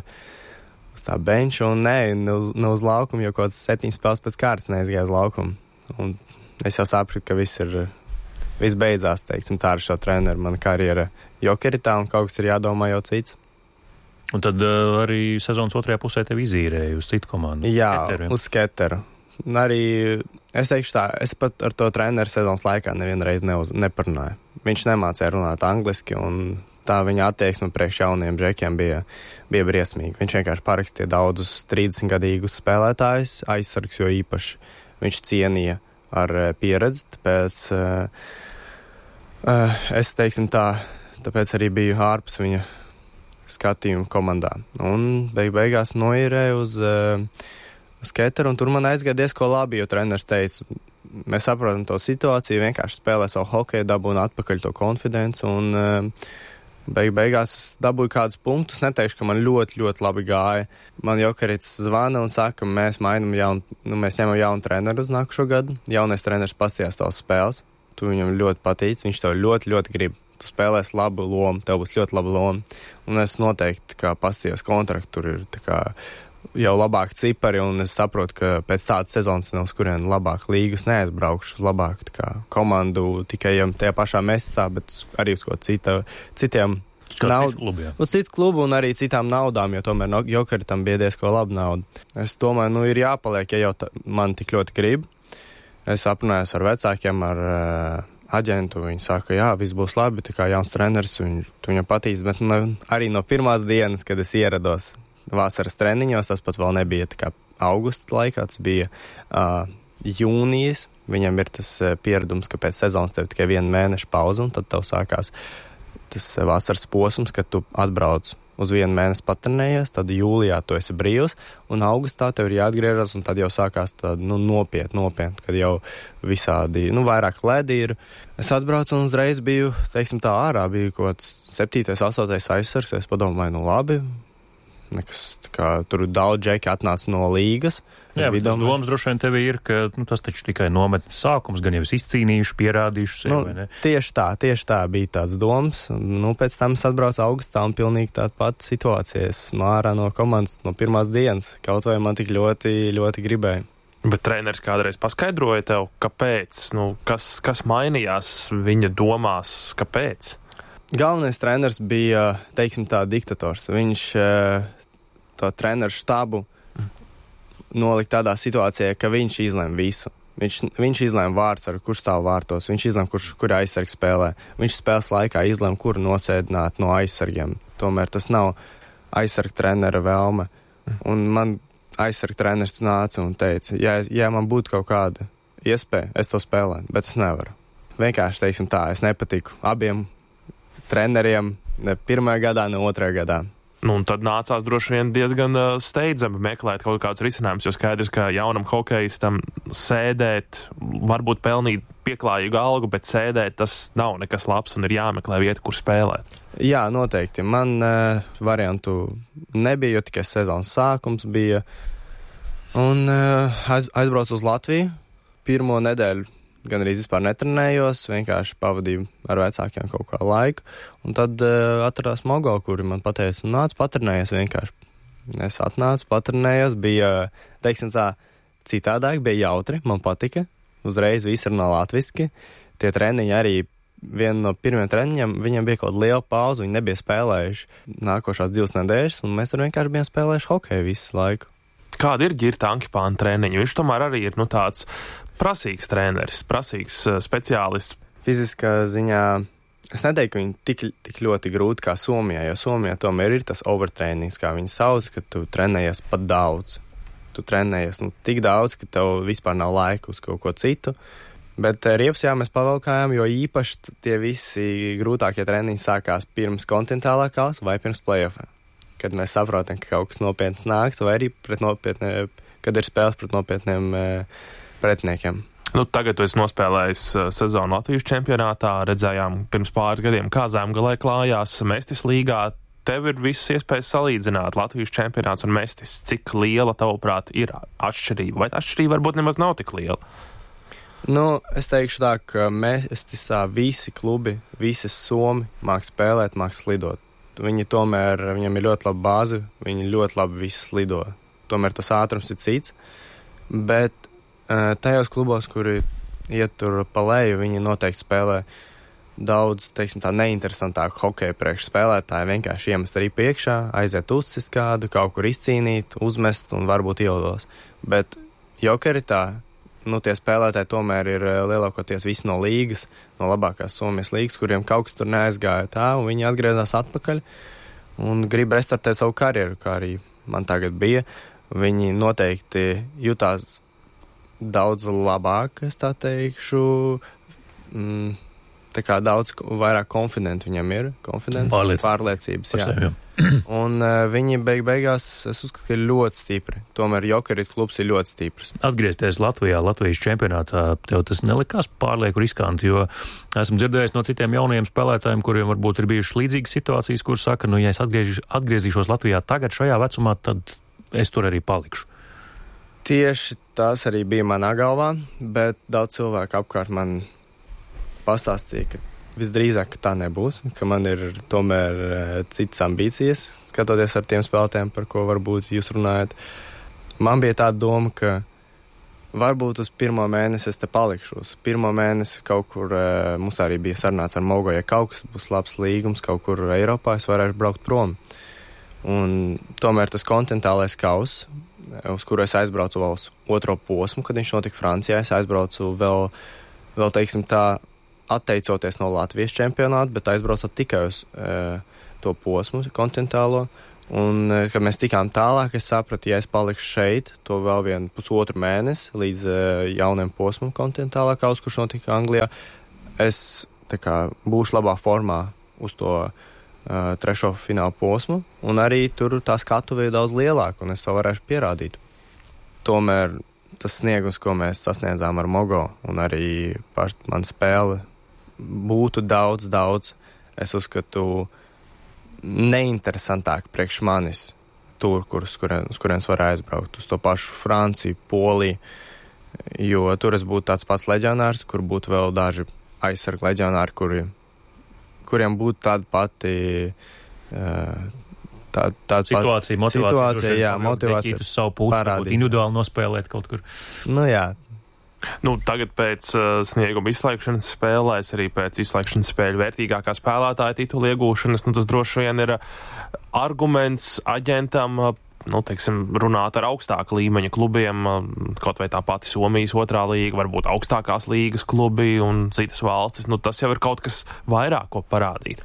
tā benča un ne uz laukumu, jo kaut kāds 7 spēles pēc kārtas neizgāja uz laukumu. Un es jau sapratu, ka viss beidzās, teiksim, tā ar šo treneru. Mana karjera Jokeritā un kaut kas ir jādomā jau cits. Un tad arī sezonas otrajā pusē tevi izīrēja uz citu komandu? Jā, uz Keteru. Un arī, es teikšu tā, es pat ar to treneru sezonas laikā nevienreiz neparunāju. Viņš nemācīja runāt angliski, un tā viņa attieksme priekš jauniem džekiem bija briesmīga. Viņš vienkārši parakstīja daudzus 30-gadīgus spēlētājus, aizsargs jo īpaši viņš cienīja ar pieredzi, tāpēc es, teiksim tā, tāpēc arī biju ārpus viņa skatījuma komandā. Un beigās noīrēju uz Keteru, un tur man aizgāja diezko labi, jo treneris teica, mēs saprotam to situāciju, vienkārši spēlē savu hokeju, dabūnu atpakaļ to konfidenci, un beigās es dabūju kādus punktus, neteikšu, ka man ļoti, ļoti labi gāja. Man Jokerits zvana un saka, mēs ņemam jaunu treneru uz nākušo gadu. Jaunais treneris pastījās tavas spēles, tu viņam ļoti patīc, viņš tev ļoti, ļoti grib. Tu spēlēsi labu lomu, tev būs ļoti laba loma. Un es noteikti, kā pastījos kontraktu, tur ir tā kā jau labāki cipari, un es saprotu, ka pēc tādas sezonas nav uz kurienu labāk līgas neaizbraukšu uz labāku komandu tikai tajā pašā Mestisā, bet arī uz ko citiem uz citu klubu un arī citām naudām, jo tomēr Jokeritam bija diezko laba nauda. Es domāju, ir jāpaliek, ja jau man tik ļoti grib. Es aprunājos ar vecākiem, ar aģentu, viņi saka, jā, viss būs labi, tā kā jauns treneris, viņam patīk, bet arī no pirmās dienas, kad es ierados vasaras treniņos, tas pat vēl nebija tā kā augusta laikā, tas bija jūnijas. Viņam ir tas pieredums, ka pēc sezonas tev tikai 1 mēneša pauze, un tad tev sākās tas vasaras posms, kad tu atbrauc uz 1 mēnesi patrenējies, tad jūlijā tu esi brīvs, un augustā tev ir jāatgriežas, un tad jau sākās tāda, nopietni, kad jau visādi, vairāk ledi ir. Es atbraucu un uzreiz biju, teiksim tā, ārā, biju kaut kāds 7., 8. aizsargs, es padomāju, labi, nekas, tā kā tur daudz džeki atnāca no līgas. Jā, bet tas domas droši vien tevi ir, ka tas taču tikai nometnes sākums, gan jau es izcīnījuši, pierādījuši sevi, vai ne? Tieši tā bija tāds domas. Pēc tam es atbraucu augustā un pilnīgi tāda pati situācija. Es ārā no komandas no pirmās dienas, kaut vai man tik ļoti, ļoti gribēja. Bet treneris kādreiz paskaidroja tev, kāpēc, kas mainījās viņa domās, kāpēc? Galvenais treneris bija, teiksim tā, diktators. Viņš to treneru štabu nolika tādā situācijā, ka viņš izlēma visu. Viņš izlēma vārdsargu, kurš stāv vārtos, viņš izlēma, kur aizsargs spēlē. Viņš spēles laikā izlēma, kuru nosēdināt no aizsargiem. Tomēr tas nav aizsarga trenera vēlme. Un man aizsarga treneris nāca un teica, ja man būtu kaut kāda iespēja, es to spēlētu, bet es nevaru. Vienkārši, teiksim tā, es nepatiku abiem treneriem, ne pirmajā gadā, ne otrajā gadā. Un tad nācās droši vien diezgan steidzami meklēt kaut kādus risinājumus, jo skaidrs, ka jaunam hokejistam sēdēt, varbūt pelnīt pieklājīgu algu, bet sēdēt tas nav nekas labs un ir jāmeklē vieta, kur spēlēt. Jā, noteikti. Man variantu nebija, jo tikai sezonas sākums bija. Un aizbraucu uz Latviju. Pirmo nedēļu gan arī vispār netrenējos, vienkārši pavadīju ar vecākiem kaut kā laiku. Un tad atradās Mogo, kuri man pateica, nāc patrenējies vienkārši. Es atnācu, patrenējos, bija, teiksim tā, citādāk, bija jautri, man patika. Uzreiz viss runā latviski. Tie treniņi arī, viena no pirmiem treniņiem, viņiem bija kaut liela pauze, viņi nebija spēlējuši nākošās 2 nedēļas, un mēs tur vienkārši bijām spēlējuši hokeju visu laiku. Kāda ir Ģirta Ankipāna treniņa? Viņš tomēr arī ir, tāds prasīgs treneris, prasīgs speciālists. Fiziskā ziņā es neteiktu, ka viņi tik ļoti grūti kā Somijā, jo Somijā tomēr ir tas overtrainings, kā viņi sauc, ka tu trenējies pat daudz. Tu trenējies tik daudz, ka tev vispār nav laika uz kaut ko citu. Bet Riepsjā mēs pavalkājām, jo īpaši tie visi grūtākie treniņi sākās pirms kontinentālā kausa vai pirms play-offā. Kad mēs saprotam, ka kaut kas nopietns nāks, vai arī kad ir spēles pret nopietniem pretiniekiem. Tagad tu esi nospēlējis sezonu Latvijas čempionātā, redzējām pirms pāris gadiem, kā Zemgalē klājās Mestis līgā. Tev ir visas iespējas salīdzināt Latvijas čempionāts un Mestis. Cik liela, tavuprāt, ir atšķirība? Vai atšķirība varbūt nemaz nav tik liela? Es teikšu tā, ka Mestisā visi klubi, visi somi māk spēlēt, māk slidot. Viņam ir ļoti laba bāze, viņi ļoti labi visi slido. Tomēr tas ātrums ir cits, bet tajos klubos, kuri iet tur pa leju, viņi noteikti spēlē daudz, teiksim tā, neinteresantāku hokeju priekš spēlētāju, vienkārši iemest arī piekšā, aiziet uzcist kādu, kaut kur izcīnīt, uzmest un varbūt ievados. Bet jokeritā, tie spēlētāji tomēr ir lielākoties visi no līgas, no labākās Somijas līgas, kuriem kaut kas tur neaizgāja tā, un viņi atgriezās atpakaļ un grib restartēt savu karjeru, kā arī man tagad bija. Viņi noteikti jutās daudz labāk, es tā teikšu, tā kā daudz vairāk konfidenti viņam ir, pārliecības, jā. Un viņi beigās, es uzskatu, ka ir ļoti stipri. Tomēr Jokerit klubs ir ļoti stiprs. Atgriezties Latvijā, Latvijas čempionātā, tev tas nelikās pārlieku riskanti, jo esmu dzirdējis no citiem jaunajiem spēlētājiem, kuriem varbūt ir bijušas līdzīgas situācijas, kur saka, ja es atgriezīšos Latvijā tagad šajā vecumā, tad es tur arī palikšu. Tieši tas arī bija manā galvā, bet daudz cilvēku apkārt man pastāstīja, ka visdrīzāk tā nebūs, ka man ir tomēr citas ambīcijas, skatoties ar tiem spēlētājiem, par ko varbūt jūs runājat. Man bija tāda doma, ka varbūt uz 1. mēnesi es te palikšu. Uz 1. mēnesi kaut kur mums arī bija sarunāts ar Mogo, ja kaut kas būs labs līgums, kaut kur Eiropā es varēšu braukt prom. Un tomēr tas kontinentālais kauss, uz kuru es aizbraucu vēl uz 2. posmu, kad viņš notika Francijā, es aizbraucu vēl teiksim tā, atteicoties no Latvijas čempionāta, bet aizbraucot tikai uz to posmu kontinentālo. Un, kad mēs tikām tālāk, es sapratu, ja es palikšu šeit, to vēl 1,5 mēnesi līdz jauniem posmam kontinentālā kausa, kurš notika Anglijā, es būšu labā formā uz to 3. fināla posmu, un arī tur tā skatuve ir daudz lielāka, un es to varēšu pierādīt. Tomēr tas sniegums, ko mēs sasniedzām ar Mogo, un arī par manu spēli, būtu daudz, es uzskatu, neinteresantāk priekš manis tur, uz kurienes var aizbraukt, uz to pašu Franciju, Poliju, jo tur es būtu tāds pats leģionārs, kur būtu vēl daži aizsargu leģionāri, kuriem būtu tāda pati situācija, motivācija uz savu pusi, varbūt individuāli nospēlēt kaut kur. Jā. Tagad pēc snieguma izslēgšanas spēlēs, arī pēc izslēgšanas spēļu vērtīgākā spēlētāja titula iegūšanas, tas droši vien ir arguments aģentam, runāt ar augstāka līmeņa klubiem, kaut vai tā pati Somijas 2. līga, varbūt augstākās līgas klubi un citas valstis. Tas jau ir kaut kas vairāk, ko parādīt.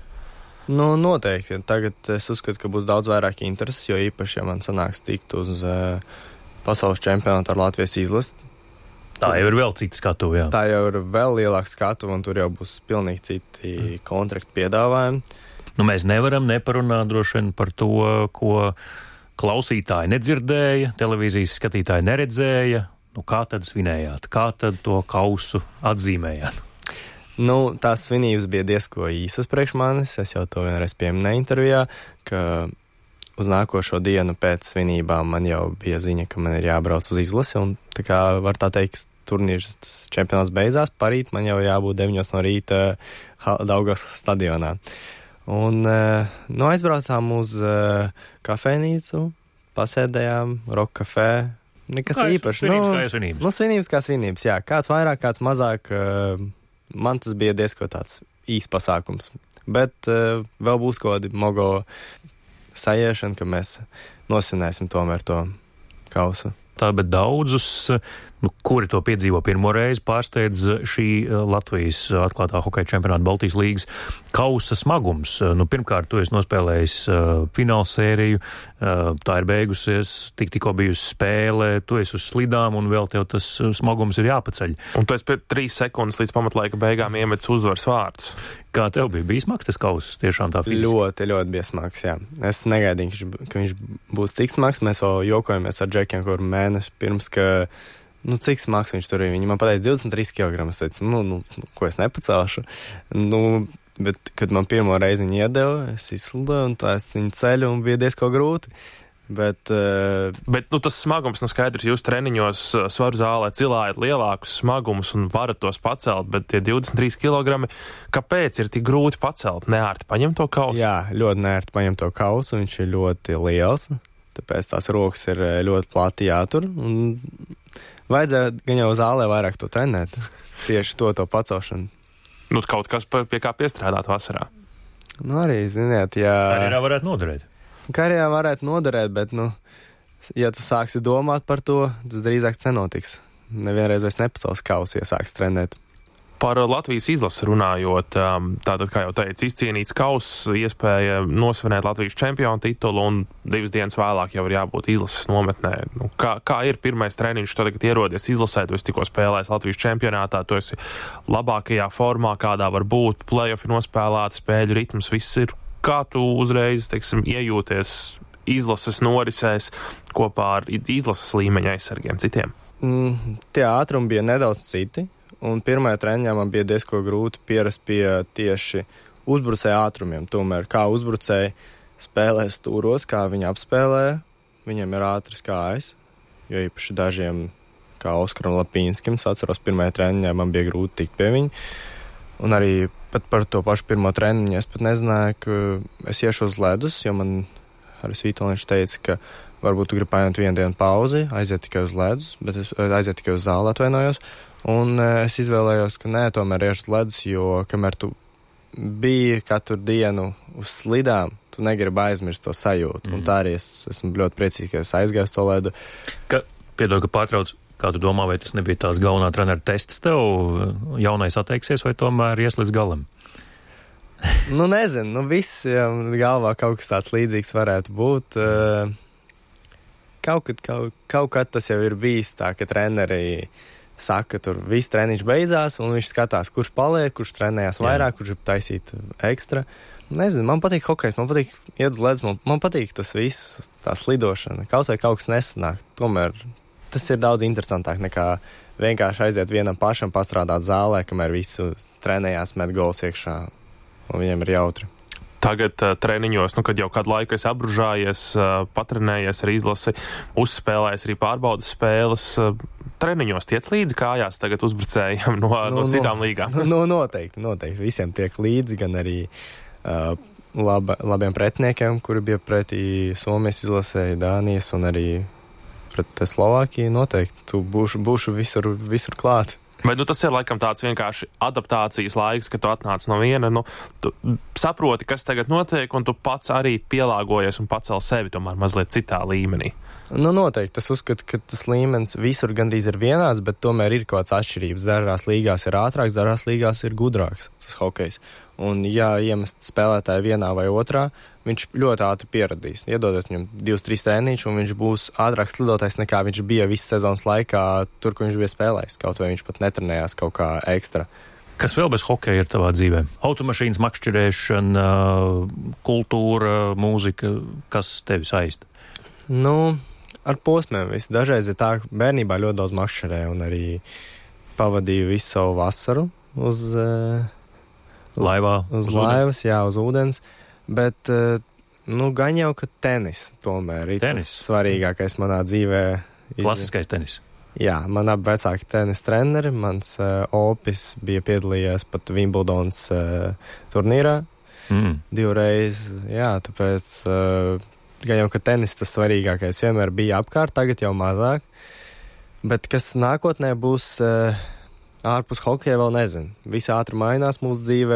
Noteikti. Tagad es uzskatu, ka būs daudz vairāk intereses, jo īpaši, ja man sanāks tikt uz pasaules čempionātu ar Latvijas izlasi. Tā jau ir vēl cita skatuve, jā. Tā jau ir vēl lielāka skatuve, un tur jau būs pilnīgi citi kontraktu piedāvājumi. Nu, mēs nevaram neparunāt droši vien par to, ko klausītāji nedzirdēja, televīzijas skatītāji neredzēja. Nu, kā tad svinējāt? Kā tad to kausu atzīmējāt? Nu, tās svinības bija diezko īsas priekš manis. Es jau to vienreiz pieminēju intervijā, ka uz nākošo dienu pēc svinībām man jau bija ziņa, ka man ir jābrauc uz izlasi, un tā kā var tā teikt, turnīrs čempionāts beidzās, parīt man jau jābūt 9 no rīta Daugavas stadionā. Un aizbraucām uz kafejnīcu, pasēdējām, rock kafē, nekas īpašs. Svinības kā svinības, jā, kāds vairāk, kāds mazāk, man tas bija diezko tāds īs pasākums, bet vēl būs kaut kādi mogo sajiešana, ka mēs nosvinēsim tomēr to kausu. Tā, bet daudzus, kuri to piedzīvo pirmo reizi, pārsteidz šī Latvijas atklātā hokeja čempionāta Baltijas līgas kausa smagums. Pirmkārt, tu esi nospēlējis finālsēriju, tā ir beigusies, tikko bijusi spēle, tu esi uz slidām un vēl tev tas smagums ir jāpaceļ. Un tu esi pēc 3 sekundes līdz pamatlaika beigām iemetis uzvaras vārdus. Kā tev bija smags tas kauss, tiešām tā fiziski? Ļoti bija smags, jā. Es negaidīju, ka viņš būs tik smags. Mēs vēl jokojamies ar Džekiem, kur mēneši pirms, ka, cik smags viņš tur ir. Viņi man pateica 23 kg. Es teicu, ko es nepacelšu. Bet, kad man pirmo reizi viņu iedeva, es izslidoju un tā es viņu ceļu un bija diezko grūti. Bet tas smagums, skaidrs, jūs treniņos svaru zālē cilājat lielākus smagumus un varat tos pacelt, bet tie 23 kg, kāpēc ir tik grūti pacelt? Neērti paņemt to kausu? Jā, ļoti neērti paņemt to kausu, viņš ir ļoti liels, tāpēc tās rokas ir ļoti plati jātur, un vajadzēja gan jau zālē vairāk to trenēt, tieši to pacelšanu. Kaut kas pie kā piestrādāt vasarā. Arī, ziniet, jā. Karjerā varētu noderēt. Karjerā varētu noderēt, bet, ja tu sāksi domāt par to, tas drīzāk cenotiks. Nevienreiz vairs nepacels kausu, ja sāks trenēt. Par Latvijas izlasi runājot, tātad, kā jau teicu, izcīnīts kauss, iespēja nosvinēt Latvijas čempionu titulu un 2 dienas vēlāk jau ir jābūt izlases nometnē. Kā ir pirmais treniņš, tu tagad ierodies izlasē, tu esi tikko spēlējis Latvijas čempionātā, tu esi labākajā formā, kādā var būt, play-offi nospēlēti, spēļu ritms, viss ir. Kā tu uzreiz, iejūties izlases norisēs kopā ar izlases līmeņa aizsargiem citiem? Tie ātrumi bija nedaudz citi, un pirmajā treniņā man bija diezko grūti pierast pie tieši uzbrucēja ātrumiem. Tomēr kā uzbrucēji spēlē stūros, kā viņi apspēlē, viņiem ir ātras kājas, jo īpaši dažiem, kā Oskaram Lapīnskim, atceros pirmajā treniņā, man bija grūti tikt pie viņa. Un arī pat par to pašu pirmo treniņu es pat nezināju, ka es iešu uz ledus, jo man arī Svītoliņš teica, ka varbūt tu gribi paņemt 1 dienu pauzi, aiziet tikai uz ledus, bet es aiziet tikai uz zāli, atvainojos. Un es izvēlējos, ka nē, tomēr iešu uz ledus, jo kamēr tu biji katru dienu uz slidām, tu negribi aizmirst to sajūtu. Un tā arī esmu ļoti priecīgs, ka es aizgāju uz to ledu. Piedod, ka pārtrauc. Kā tu domā, vai tas nebija tās galvenā trenera tests tev? Jaunais atteiksies vai tomēr ies līdz galam? Nezinu. Viss galvā kaut kas tāds līdzīgs varētu būt. Kaut kad tas jau ir bijis tā, ka treneri saka, tur viss treniņš beidzās, un viņš skatās, kurš paliek, kurš trenējās vairāk, kurš grib taisīt ekstra. Nezinu, man patīk hokejs, man patīk iet uz ledus, man patīk tas viss, tā slidošana. Kaut vai kaut kas nesanāk, tomēr tas ir daudz interesantāk nekā vienkārši aiziet vienam pašam pastrādāt zālē, kamēr visu trenējās, met gols iekšā, un viņiem ir jautri. Tagad treniņos, kad jau kādu laiku esi apbružājies, patrenējies ar izlasi, uzspēlējies arī pārbaudas spēles, treniņos tiec līdzi kājās tagad uzbrucējiem no citām līgām? Noteikti. Visiem tiek līdzi, gan arī labiem pretiniekiem, kuri bija pretī Somijas izlasēji, Dānijas un arī pret Slovākiju noteikti. Tu būšu visur klāt. Vai tas ir laikam tāds vienkārši adaptācijas laiks, ka tu atnāc no viena, tu saproti, kas tagad notiek, un tu pats arī pielāgojies un pacel sevi tomēr mazliet citā līmenī? Noteikti. Es uzskatu, ka tas līmenis visur gandrīz ir vienāds, bet tomēr ir kaut kāds atšķirības. Dažās līgās ir ātrāks, dažās līgās ir gudrāks tas hokejs. Un, ja iemest spēlētāju vienā vai otrā, viņš ļoti ātri pieradīs. Iedodot viņam 2-3 treniņus, un viņš būs ātrāks slidotājs nekā viņš bija visas sezonas laikā, tur, kur viņš bija spēlējis. Kaut vai viņš pat netrenējās kaut kā ekstra. Kas vēl bez hokeja ir tavā dzīvē? Automašīnas makšķerēšana, kultūra, mūzika, kas tevi saista? Nu, ar posmiem viss. Dažreiz ir tā, ka bērnībā ļoti daudz makšķerēju un arī pavadīju visu savu vasaru uz laivā, uz laivas, jā, uz ūdens, bet, gan jau, ka tenis tomēr ir tas svarīgākais manā dzīvē. Klasiskais tenis. Jā, man abi vecāki tenis treneri, mans opis bija piedalījies pat Wimbledons turnīrā 2 reizes, jā, tāpēc, gan jau, ka tenis tas svarīgākais vienmēr bija apkārt, tagad jau mazāk, bet kas nākotnē būs ārpus hokeja vēl nezinu. Visi ātri mainās mūsu dzīvē.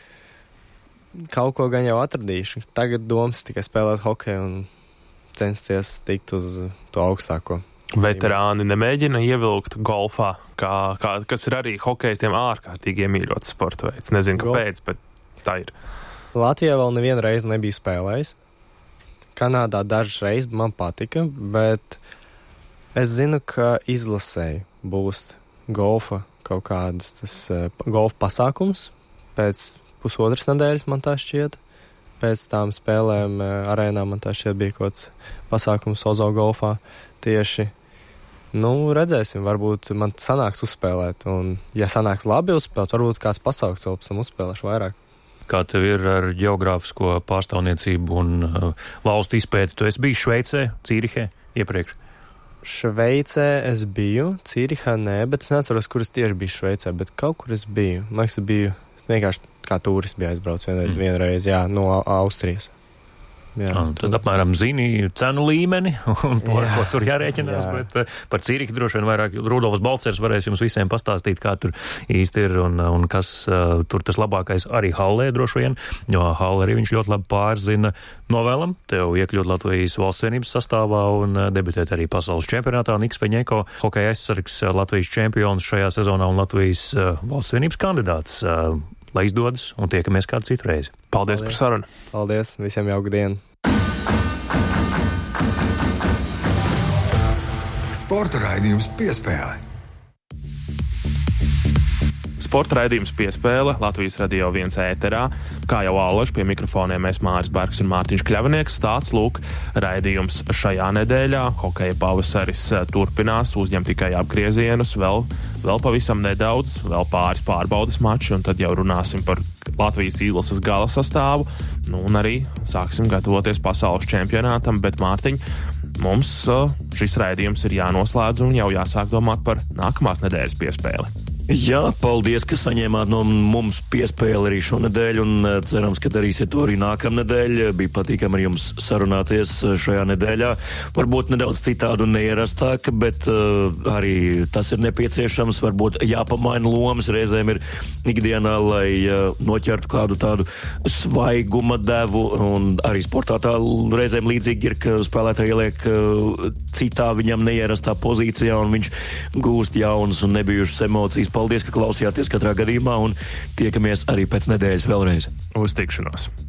Kaut ko gan jau atradīšu. Tagad domas tikai spēlēt hokeju un censties tikt uz to augstāko. Veterāni nemēģina ievilkt golfā, kas ir arī hokejistiem ārkārtīgi iemīļots sporta veids. Nezinu, kāpēc, bet tā ir. Latvijā vēl nevienu reizi nebija spēlējis. Kanādā dažas reizes man patika, bet es zinu, ka izlasēji būs golfa kaut kādas golfa pasākums pēc pusotras nedēļas, man tā šķiet. Pēc tām spēlēm arēnā man tā šķiet bija kaut kāds pasākums Ozo golfā tieši. Redzēsim, varbūt man sanāks uzspēlēt, un ja sanāks labi uzspēlēt, varbūt kāds pasaules vēl pēc tam uzspēlēšu vairāk. Kā tev ir ar geogrāfisko pārstāvniecību un valstu izpēti? Tu esi bijis Šveicē, Cīrihē iepriekš? Šveicē es biju, Cīrihā nē, bet es neatceros, kur es tieši biju Šveicē, bet kaut kur es biju. Man liekas, biju vienkārši kā turists bija aizbrauc vienreiz, jā, no Austrijas. Jā, tad apmēram zini cenu līmeni un ko tur jārēķinās, bet par Cīrihi droši vien vairāk Rudolfs Balcers varēs jums visiem pastāstīt, kā tur īsti ir un kas tur tas labākais arī Hallē droši vien, jo Halle arī viņš ļoti labi pārzina. Novēlam tev iekļūt Latvijas valsts vienības sastāvā un debitēt arī pasaules čempionātā. Niks Feņeko, hokeja aizsargs, Latvijas čempions šajā sezonā un Latvijas valsts vienības kandidāts. Lai izdodas un tiekamies kādu citu reizi. Paldies par sarunu. Paldies, visiem jauku dienu. Sporta raidījums Piespēle. Sporta raidījums Piespēle Latvijas Radio 1 ēterā. Kā jau allaž pie mikrofoniem mēs Māris Bergs un Mārtiņš Kļavinieks. Tāds lūk raidījums šajā nedēļā. Hokeja pavasaris turpinās, uzņem tikai apgriezienus, vēl pavisam nedaudz, vēl pāris pārbaudas mači, un tad jau runāsim par Latvijas izlases gala sastāvu. Un arī sāksim gatavoties pasaules čempionātam, bet Mārtiņ, mums šis raidījums ir jānoslēdz un jau jāsāk domāt par nākamās nedēļas piespēli. Jā, paldies, ka saņēmāt no mums piespēli arī šonedēļ un cerams, ka darīsiet to arī nākamnedēļ. Bija patīkami ar jums sarunāties šajā nedēļā. Varbūt nedaudz citādi un neierastāk, bet arī tas ir nepieciešams. Varbūt jāpamaina lomas reizēm ir ikdienā, lai noķertu kādu tādu svaiguma devu. Un arī sportā tā reizēm līdzīgi ir, ka spēlētāji ieliek citā viņam neierastā pozīcijā un viņš gūst jaunas un nebijušas emocijas. Paldies, ka klausījāties katrā gadījumā un tiekamies arī pēc nedēļas vēlreiz. Uz tikšanos!